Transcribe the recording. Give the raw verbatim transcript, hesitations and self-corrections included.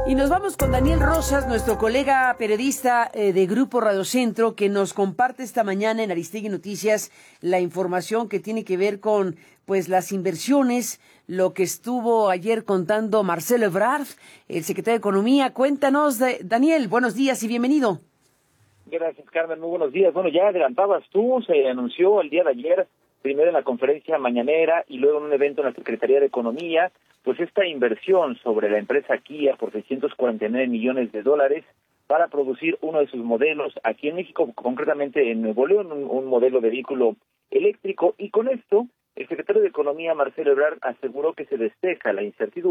Y nos vamos con Daniel Rosas, nuestro colega periodista eh, de Grupo Radio Centro, que nos comparte esta mañana en Aristegui Noticias la información que tiene que ver con pues las inversiones, lo que estuvo ayer contando Marcelo Ebrard, el secretario de Economía. Cuéntanos, de, Daniel, buenos días y bienvenido. Gracias, Carmen, muy buenos días. Bueno, ya adelantabas tú, se anunció el día de ayer, primero en la conferencia mañanera y luego en un evento en la Secretaría de Economía, pues esta inversión sobre la empresa Kia por seiscientos cuarenta y nueve millones de dólares para producir uno de sus modelos aquí en México, concretamente en Nuevo León, un, un modelo de vehículo eléctrico. Y con esto, el secretario de Economía, Marcelo Ebrard, aseguró que se despeja la incertidumbre